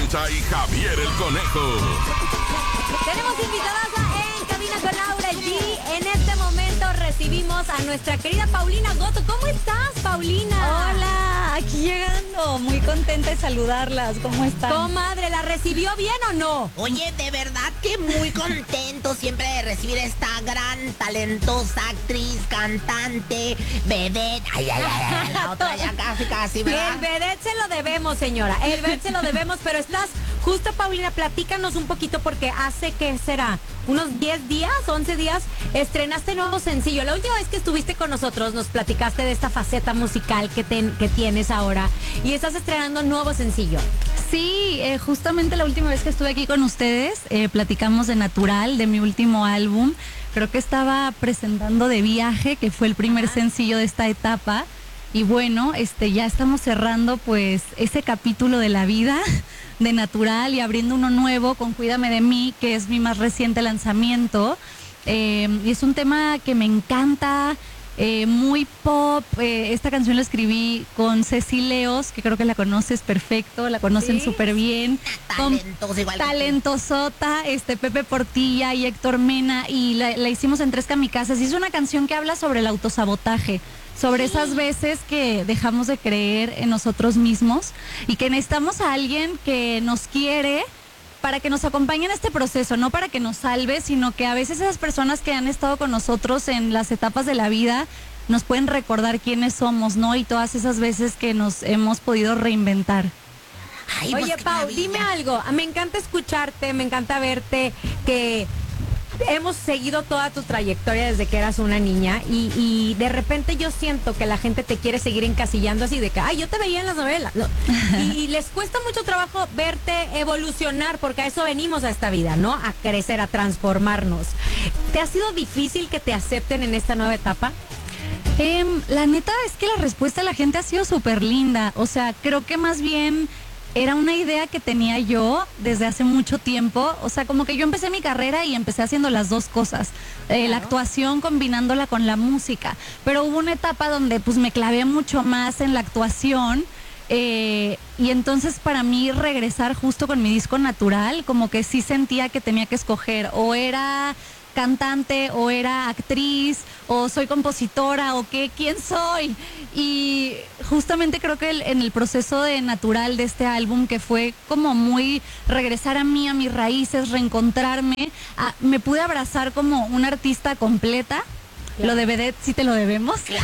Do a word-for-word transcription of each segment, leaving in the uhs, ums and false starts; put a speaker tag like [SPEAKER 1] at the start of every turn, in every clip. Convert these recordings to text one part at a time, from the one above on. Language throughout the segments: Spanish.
[SPEAKER 1] Concha y Javier el Conejo.
[SPEAKER 2] Tenemos invitadas en Cabina con Laura G. En este momento recibimos a nuestra querida Paulina Goto. ¿Cómo estás, Paulina?
[SPEAKER 3] Hola, aquí llegando. Muy contenta de saludarlas. ¿Cómo están?
[SPEAKER 2] Comadre, ¿la recibió bien o no?
[SPEAKER 4] Oye, de verdad que muy contento siempre de recibir esta gran, talentosa actriz, cantante, vedette. Ay, ay, ay, ay, la otra ya casi, casi, ¿verdad?
[SPEAKER 2] El vedette se lo debemos, señora. El vedette se lo debemos, pero estás justo, Paulina, platícanos un poquito porque hace, ¿qué será? Unos diez días, once días, estrenaste nuevo sencillo. La última vez que estuviste con nosotros nos platicaste de esta faceta musical que, ten, que tienes ahora y estás estrenando nuevo sencillo.
[SPEAKER 3] Sí, eh, justamente la última vez que estuve aquí con ustedes, eh, platicamos de Natural, de mi último álbum. Creo que estaba presentando De Viaje, que fue el primer sencillo de esta etapa. Y bueno, este, ya estamos cerrando pues ese capítulo de la vida de Natural y abriendo uno nuevo con Cuídame de Mí, que es mi más reciente lanzamiento. Eh, y es un tema que me encanta, eh, muy pop. Eh, esta canción la escribí con Ceci Leos, que creo que la conoces perfecto, la conocen súper bien.
[SPEAKER 4] Talentosa, igual que tú.
[SPEAKER 3] Talentosota, este, Pepe Portilla y Héctor Mena, y la, la hicimos en Tres Kamikazes. Y es una canción que habla sobre el autosabotaje, sobre esas veces que dejamos de creer en nosotros mismos y que necesitamos a alguien que nos quiere para que nos acompañe en este proceso, no para que nos salve, sino que a veces esas personas que han estado con nosotros en las etapas de la vida nos pueden recordar quiénes somos, ¿no? Y todas esas veces que nos hemos podido reinventar.
[SPEAKER 4] Ay,
[SPEAKER 2] Oye,
[SPEAKER 4] pues,
[SPEAKER 2] Pau,
[SPEAKER 4] maravilla.
[SPEAKER 2] dime algo. Me encanta escucharte, me encanta verte, que hemos seguido toda tu trayectoria desde que eras una niña y, y de repente yo siento que la gente te quiere seguir encasillando así de que, ay, yo te veía en las novelas. No. Y, y les cuesta mucho trabajo verte evolucionar porque a eso venimos a esta vida, ¿no? A crecer, a transformarnos. ¿Te ha sido difícil que te acepten en esta nueva etapa?
[SPEAKER 3] Eh, la neta es que la respuesta de la gente ha sido súper linda. O sea, creo que más bien era una idea que tenía yo desde hace mucho tiempo. O sea, como que yo empecé mi carrera y empecé haciendo las dos cosas. Eh, la actuación combinándola con la música. Pero hubo una etapa donde pues me clavé mucho más en la actuación. Eh, y entonces para mí regresar justo con mi disco Natural, como que sí sentía que tenía que escoger. O era cantante, o era actriz, o soy compositora, o qué, quién soy. Y justamente creo que el, en el proceso de Natural de este álbum, que fue como muy regresar a mí, a mis raíces, reencontrarme, a, me pude abrazar como una artista completa. Claro. Lo de vedette sí te lo debemos.
[SPEAKER 4] Claro,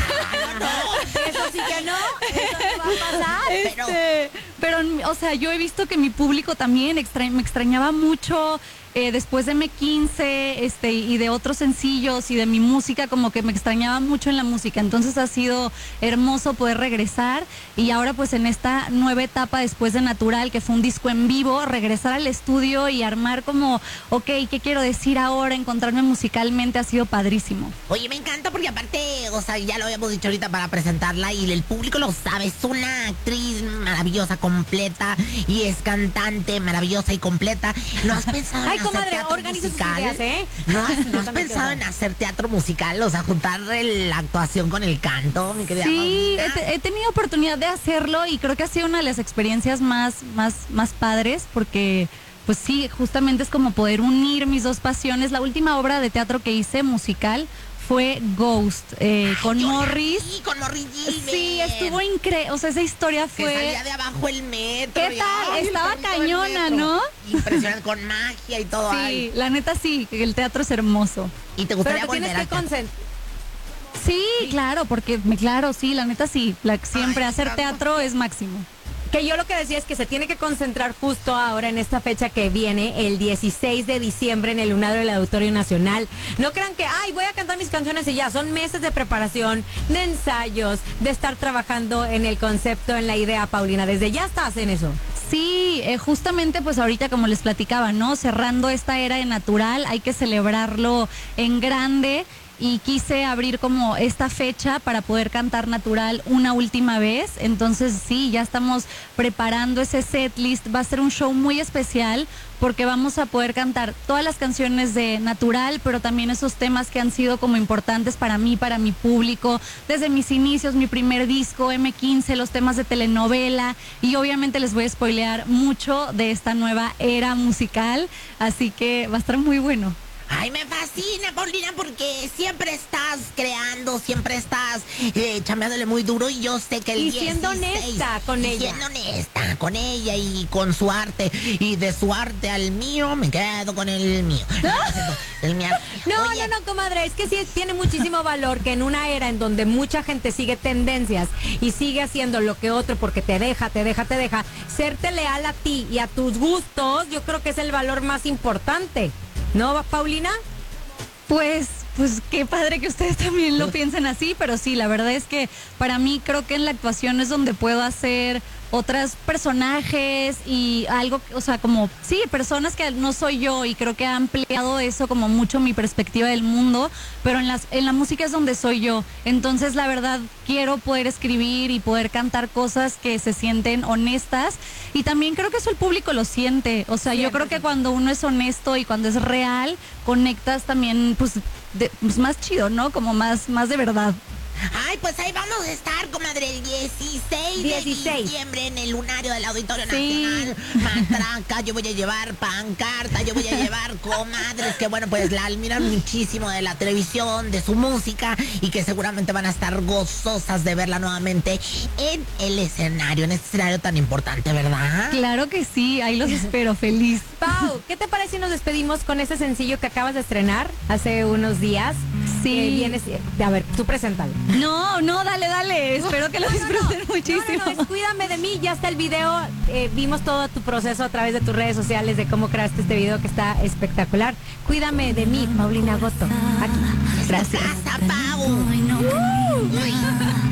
[SPEAKER 4] no.
[SPEAKER 2] Eso sí que no, eso no va a pasar.
[SPEAKER 3] Este, pero, pero, o sea, yo he visto que mi público también extra, me extrañaba mucho. Eh, después de eme quince este, y de otros sencillos y de mi música, como que me extrañaba mucho en la música. Entonces ha sido hermoso poder regresar y ahora pues en esta nueva etapa después de Natural, que fue un disco en vivo, regresar al estudio y armar como, ok, ¿qué quiero decir ahora? Encontrarme musicalmente ha sido padrísimo.
[SPEAKER 4] Oye, me encanta porque aparte, o sea, ya lo habíamos dicho ahorita para presentarla y el público lo sabe, es una actriz maravillosa, completa, y es cantante maravillosa y completa. ¿No has pensado
[SPEAKER 2] Ay,
[SPEAKER 4] en
[SPEAKER 2] comadre,
[SPEAKER 4] hacer teatro
[SPEAKER 2] organiza sus
[SPEAKER 4] musical?
[SPEAKER 2] ideas, ¿eh?
[SPEAKER 4] ¿No has, no has
[SPEAKER 2] Yo también
[SPEAKER 4] pensado
[SPEAKER 2] quiero.
[SPEAKER 4] en hacer teatro musical? O sea, juntar el- la actuación con el canto, mi querida
[SPEAKER 3] Sí, he,
[SPEAKER 4] Paulina.
[SPEAKER 3] te- he tenido oportunidad de hacerlo y creo que ha sido una de las experiencias más, más, más padres porque, pues sí, justamente es como poder unir mis dos pasiones. La última obra de teatro que hice musical fue Ghost, eh, con
[SPEAKER 4] Yo la
[SPEAKER 3] Morris.
[SPEAKER 4] vi con Morris Gilbert.
[SPEAKER 3] Sí, estuvo increíble, o sea, esa historia
[SPEAKER 4] Que salía
[SPEAKER 3] fue...
[SPEAKER 4] de abajo el metro.
[SPEAKER 3] ¿Qué
[SPEAKER 4] y,
[SPEAKER 3] tal?
[SPEAKER 4] ay, el
[SPEAKER 3] Estaba
[SPEAKER 4] perrito del
[SPEAKER 3] cañona,
[SPEAKER 4] metro.
[SPEAKER 3] ¿no?
[SPEAKER 4] Impresionante, con magia y todo.
[SPEAKER 3] Sí,
[SPEAKER 4] ay.
[SPEAKER 3] la neta sí, que el teatro es hermoso.
[SPEAKER 4] Y te
[SPEAKER 2] Pero
[SPEAKER 4] gustaría
[SPEAKER 2] te
[SPEAKER 4] volver
[SPEAKER 2] tienes
[SPEAKER 4] a
[SPEAKER 2] que concentrar.
[SPEAKER 3] Sí, claro, porque, me- claro, sí, la neta sí, la- siempre
[SPEAKER 4] Ay,
[SPEAKER 3] hacer
[SPEAKER 4] tanto.
[SPEAKER 3] teatro es máximo.
[SPEAKER 2] Que yo lo que decía es que se tiene que concentrar justo ahora en esta fecha que viene, el dieciséis de diciembre, en el Lunado del Auditorio Nacional. No crean que, ay, voy a cantar mis canciones y ya. Son meses de preparación, de ensayos, de estar trabajando en el concepto, en la idea, Paulina. Desde ya estás en eso.
[SPEAKER 3] Sí, eh, justamente pues ahorita como les platicaba, ¿no? Cerrando esta era de Natural, hay que celebrarlo en grande y quise abrir como esta fecha para poder cantar Natural una última vez. Entonces sí, ya estamos preparando ese setlist. Va a ser un show muy especial porque vamos a poder cantar todas las canciones de Natural, pero también esos temas que han sido como importantes para mí, para mi público, desde mis inicios, mi primer disco, eme quince, los temas de telenovela, y obviamente les voy a spoilear mucho de esta nueva era musical, así que va a estar muy bueno.
[SPEAKER 4] Ay, me fascina, Paulina, porque siempre estás creando, siempre estás eh, chambeándole muy duro, y yo sé que el
[SPEAKER 2] Y siendo
[SPEAKER 4] dieciséis,
[SPEAKER 2] honesta con
[SPEAKER 4] y
[SPEAKER 2] ella.
[SPEAKER 4] siendo honesta con ella y con su arte, y de su arte al mío, me quedo con el mío. El mío.
[SPEAKER 2] No,
[SPEAKER 4] Oye,
[SPEAKER 2] no, no, comadre, es que sí tiene muchísimo valor que en una era en donde mucha gente sigue tendencias y sigue haciendo lo que otro porque te deja, te deja, te deja, serte leal a ti y a tus gustos, yo creo que es el valor más importante. ¿No, Paulina?
[SPEAKER 3] Pues, pues qué padre que ustedes también lo piensen así, pero sí, la verdad es que para mí creo que en la actuación es donde puedo hacer otros personajes y algo, o sea, como, sí, personas que no soy yo, y creo que ha ampliado eso como mucho mi perspectiva del mundo, pero en, las, en la música es donde soy yo. Entonces, la verdad, quiero poder escribir y poder cantar cosas que se sienten honestas, y también creo que eso el público lo siente. O sea, yo creo que cuando uno es honesto y cuando es real, conectas también, pues, de, pues más chido, ¿no? Como más, más de verdad.
[SPEAKER 4] Ay, pues ahí vamos a estar, comadre, el dieciséis,
[SPEAKER 2] dieciséis
[SPEAKER 4] de diciembre en el lunario del Auditorio
[SPEAKER 3] Sí.
[SPEAKER 4] Nacional. Matraca, yo voy a llevar pancarta, yo voy a llevar comadres que, bueno, pues la admiran muchísimo de la televisión, de su música, y que seguramente van a estar gozosas de verla nuevamente en el escenario, en este escenario tan importante, ¿verdad?
[SPEAKER 3] Claro que sí, ahí los espero, feliz.
[SPEAKER 2] Pau, ¿qué te parece si nos despedimos con ese sencillo que acabas de estrenar hace unos días?
[SPEAKER 3] Sí.
[SPEAKER 2] Que vienes, a ver, tú preséntalo.
[SPEAKER 3] No, no, dale, dale. Espero que lo disfruten muchísimo.
[SPEAKER 2] No, no, no, es Cuídame de mí, ya está el video. Eh, vimos todo tu proceso a través de tus redes sociales de cómo creaste este video que está espectacular. Cuídame de mí, Paulina Goto. Aquí.
[SPEAKER 4] Gracias. Casa, Pau.
[SPEAKER 3] Ay, no.
[SPEAKER 4] Uy.